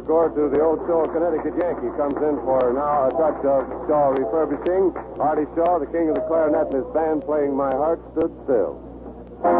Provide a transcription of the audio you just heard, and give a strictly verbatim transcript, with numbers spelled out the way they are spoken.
score to the old Shaw, Connecticut Yankee. Comes in for now a touch of Shaw refurbishing. Artie Shaw, the king of the clarinet, and his band playing My Heart Stood Still.